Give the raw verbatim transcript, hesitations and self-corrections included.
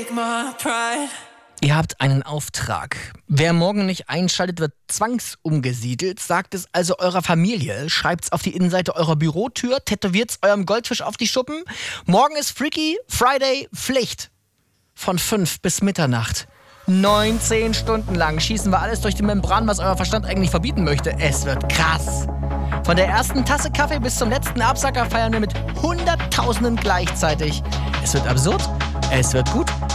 Ihr habt einen Auftrag. Wer morgen nicht einschaltet, wird zwangsumgesiedelt. Sagt es also eurer Familie. Schreibt's auf die Innenseite eurer Bürotür. Tätowiert's eurem Goldfisch auf die Schuppen. Morgen ist Freaky Friday Pflicht. Von fünf bis Mitternacht. neunzehn Stunden lang schießen wir alles durch die Membran, was euer Verstand eigentlich verbieten möchte. Es wird krass. Von der ersten Tasse Kaffee bis zum letzten Absacker feiern wir mit Hunderttausenden gleichzeitig. Es wird absurd. Es wird gut.